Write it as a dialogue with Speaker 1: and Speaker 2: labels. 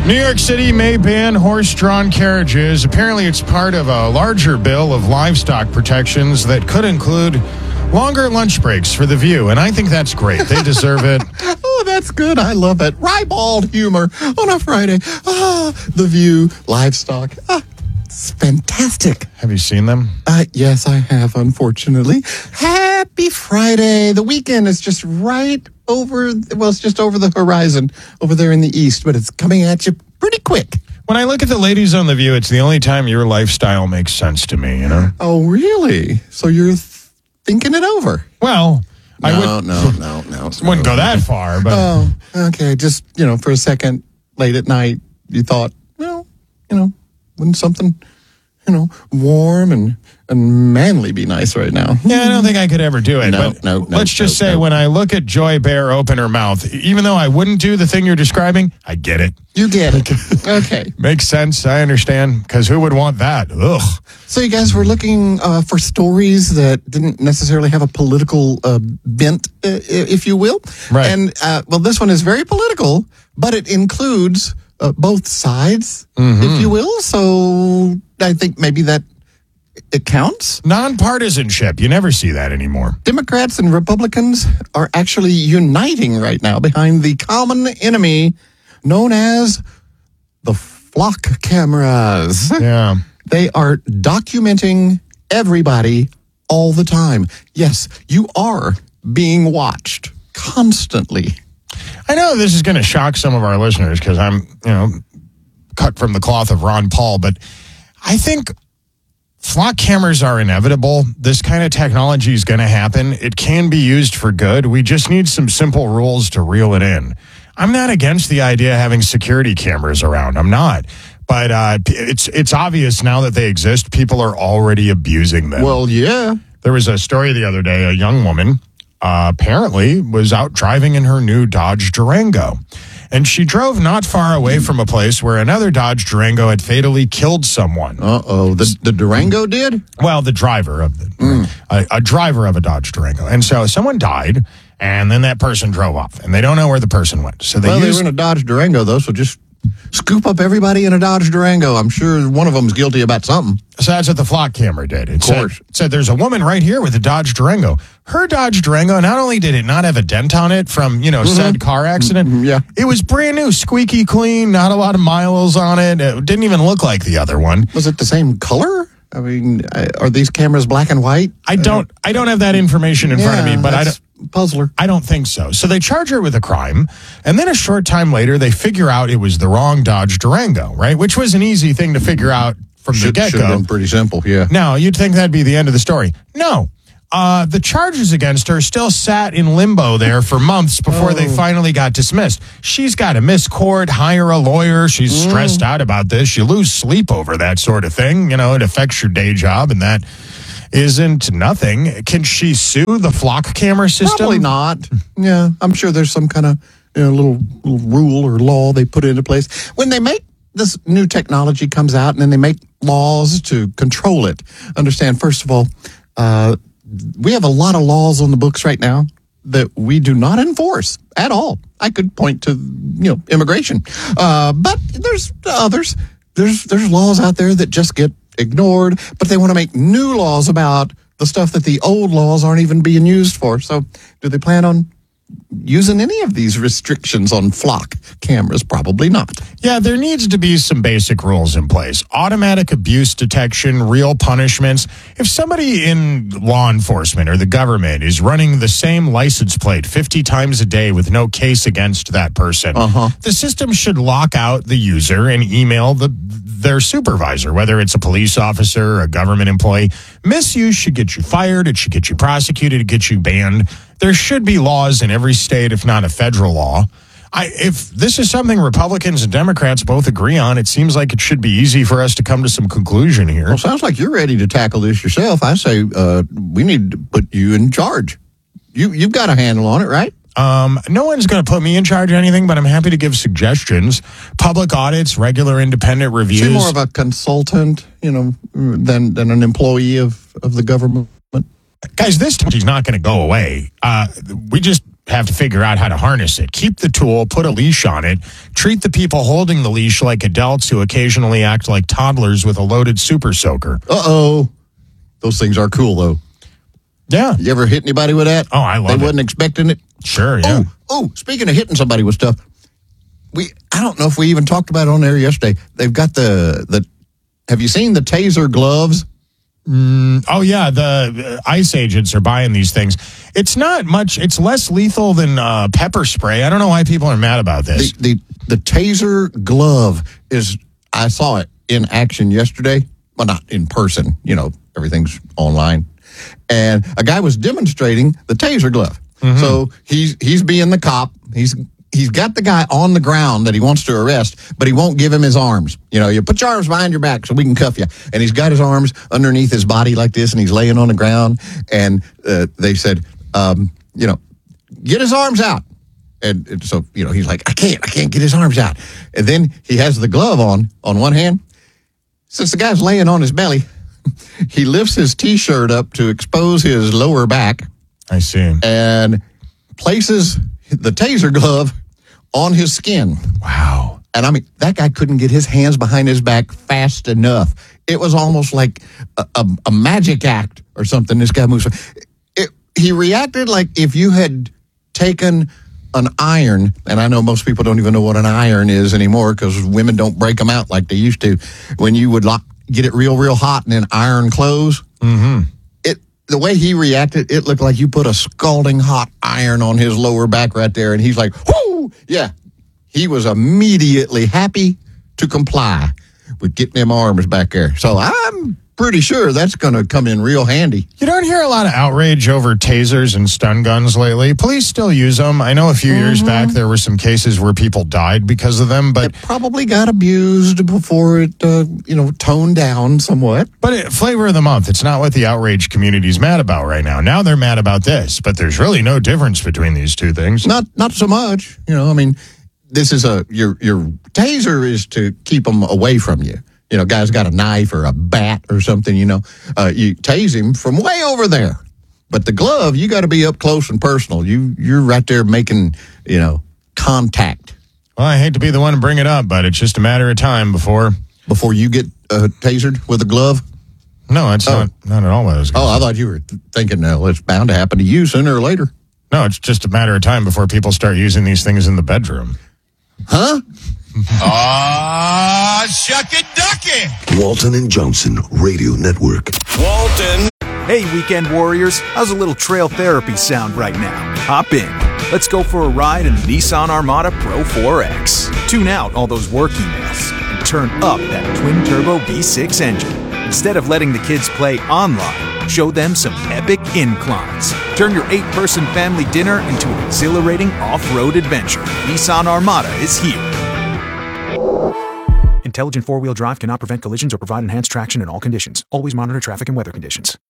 Speaker 1: New York City may ban horse-drawn carriages. Apparently, it's part of a larger bill of livestock protections that could include longer lunch breaks for the View, and I think that's great. They deserve it.
Speaker 2: Oh, that's good. I love it. Ribald humor on a Friday. The View, livestock. It's fantastic.
Speaker 1: Have you seen them?
Speaker 2: Yes, I have, unfortunately. Happy Friday. The weekend is just right over, well, it's just over the horizon over there in the east, but it's coming at you pretty quick.
Speaker 1: When I look at the ladies on The View, it's the only time your lifestyle makes sense to me, you know?
Speaker 2: Oh, really? So you're thinking it over?
Speaker 1: Well, I wouldn't go that far, but...
Speaker 2: Oh, okay. Just, for a second, late at night, you thought, well, wouldn't something, warm and manly be nice right now?
Speaker 1: Yeah, I don't think I could ever do it.
Speaker 2: No.
Speaker 1: Let's just say when I look at Joy Behar open her mouth, even though I wouldn't do the thing you're describing, I get it.
Speaker 2: You get it. Okay.
Speaker 1: Makes sense. I understand. Because who would want that? Ugh.
Speaker 2: So you guys were looking for stories that didn't necessarily have a political bent, if you will.
Speaker 1: Right.
Speaker 2: And, this one is very political, but it includes both sides, if you will. So I think maybe that it counts.
Speaker 1: Nonpartisanship. You never see that anymore.
Speaker 2: Democrats and Republicans are actually uniting right now behind the common enemy known as the flock cameras.
Speaker 1: Yeah.
Speaker 2: They are documenting everybody all the time. Yes, you are being watched constantly.
Speaker 1: I know this is going to shock some of our listeners because I'm, cut from the cloth of Ron Paul, but I think flock cameras are inevitable. This kind of technology is going to happen. It can be used for good. We just need some simple rules to reel it in. I'm not against the idea of having security cameras around. I'm not. But it's obvious now that they exist. People are already abusing them.
Speaker 2: Well, yeah.
Speaker 1: There was a story the other day. A young woman apparently was out driving in her new Dodge Durango. And she drove not far away from a place where another Dodge Durango had fatally killed someone.
Speaker 2: Uh-oh. The Durango did?
Speaker 1: Well, the driver of a driver of a Dodge Durango. And so someone died, and then that person drove off. And they don't know where the person went. So they
Speaker 2: were in a Dodge Durango, though, so just scoop up everybody in a Dodge Durango. I'm sure one of them's guilty about something.
Speaker 1: So that's what the flock camera did. It said there's a woman right here with a Dodge Durango. Her Dodge Durango, not only did it not have a dent on it from, said car accident, it was brand new, squeaky clean, not a lot of miles on it. It didn't even look like the other one.
Speaker 2: Was it the same color? I mean, are these cameras black and white?
Speaker 1: I don't have that information in front of me, but I don't.
Speaker 2: Puzzler.
Speaker 1: I don't think so. So they charge her with a crime, and then a short time later, they figure out it was the wrong Dodge Durango, right? Which was an easy thing to figure out from the get-go.
Speaker 2: Should have been pretty simple, yeah.
Speaker 1: Now, you'd think that'd be the end of the story. No. The charges against her still sat in limbo there for months before they finally got dismissed. She's got to miss court, hire a lawyer. She's stressed out about this. You lose sleep over that sort of thing. It affects your day job, and that isn't nothing. Can she sue the flock camera system?
Speaker 2: Probably not. Yeah, I'm sure there's some kind of little rule or law they put into place. When they make this new technology comes out and then they make laws to control it, understand, first of all, we have a lot of laws on the books right now that we do not enforce at all. I could point to, immigration. But there's others. There's laws out there that just get ignored, but they want to make new laws about the stuff that the old laws aren't even being used for. So do they plan on using any of these restrictions on flock cameras? Probably not.
Speaker 1: Yeah, there needs to be some basic rules in place. Automatic abuse detection, real punishments. If somebody in law enforcement or the government is running the same license plate 50 times a day with no case against that person, the system should lock out the user and email their supervisor, whether it's a police officer or a government employee. Misuse should get you fired. It should get you prosecuted. It get you banned. There should be laws in every state, if not a federal law. If this is something Republicans and Democrats both agree on, it seems like it should be easy for us to come to some conclusion here.
Speaker 2: Well, sounds like you're ready to tackle this yourself. I say we need to put you in charge. You've got a handle on it, right?
Speaker 1: No one's going to put me in charge of anything, but I'm happy to give suggestions. Public audits, regular independent reviews.
Speaker 2: Is he more of a consultant, than an employee of the government?
Speaker 1: Guys, this technology is not going to go away. have to figure out how to harness it. Keep the tool, put a leash on it, treat the people holding the leash like adults who occasionally act like toddlers with a loaded super soaker.
Speaker 2: Uh-oh. Those things are cool, though.
Speaker 1: Yeah.
Speaker 2: You ever hit anybody with that?
Speaker 1: Oh, I love it.
Speaker 2: They wasn't expecting it?
Speaker 1: Sure, yeah.
Speaker 2: Oh, speaking of hitting somebody with stuff, I don't know if we even talked about it on there yesterday. They've got the have you seen the taser gloves?
Speaker 1: Oh, yeah, the ICE agents are buying these things. It's not much. It's less lethal than pepper spray. I don't know why people are mad about this.
Speaker 2: The taser glove is, I saw it in action yesterday. Well, not in person. Everything's online. And a guy was demonstrating the taser glove. Mm-hmm. So he's being the cop. He's got the guy on the ground that he wants to arrest, but he won't give him his arms. You put your arms behind your back so we can cuff you. And he's got his arms underneath his body like this, and he's laying on the ground. And they said, get his arms out. And so, he's like, I can't get his arms out. And then he has the glove on one hand. Since the guy's laying on his belly, he lifts his T-shirt up to expose his lower back.
Speaker 1: I see.
Speaker 2: And places the taser glove on his skin.
Speaker 1: Wow.
Speaker 2: And I mean, that guy couldn't get his hands behind his back fast enough. It was almost like a magic act or something. This guy moves. He reacted like if you had taken an iron, and I know most people don't even know what an iron is anymore because women don't break them out like they used to. When you would get it real hot and then iron clothes.
Speaker 1: Mm-hmm.
Speaker 2: The way he reacted, it looked like you put a scalding hot iron on his lower back right there, and he's like, whoo! Yeah. He was immediately happy to comply with getting them arms back there. So I'm pretty sure that's going to come in real handy.
Speaker 1: You don't hear a lot of outrage over tasers and stun guns lately. Police still use them. I know a few years back there were some cases where people died because of them, but
Speaker 2: it probably got abused before it, toned down somewhat.
Speaker 1: But flavor of the month, it's not what the outrage community's mad about right now. Now they're mad about this, but there's really no difference between these two things.
Speaker 2: Not so much. This is your taser is to keep them away from you. Guy's got a knife or a bat or something, you tase him from way over there. But the glove, you got to be up close and personal. You're right there making, contact.
Speaker 1: Well, I hate to be the one to bring it up, but it's just a matter of time before
Speaker 2: you get tasered with a glove?
Speaker 1: No, it's not at all what I was going to say.
Speaker 2: I thought you were thinking, it's bound to happen to you sooner or later.
Speaker 1: No, it's just a matter of time before people start using these things in the bedroom.
Speaker 2: Huh?
Speaker 3: Shuck it, ducky.
Speaker 4: Walton and Johnson Radio Network.
Speaker 3: Walton.
Speaker 5: Hey, weekend warriors. How's a little trail therapy sound right now? Hop in. Let's go for a ride in the Nissan Armada Pro 4X. Tune out all those work emails and turn up that twin-turbo V6 engine. Instead of letting the kids play online, show them some epic inclines. Turn your 8-person family dinner into an exhilarating off-road adventure. Nissan Armada is here. Intelligent four-wheel drive cannot prevent collisions or provide enhanced traction in all conditions. Always monitor traffic and weather conditions.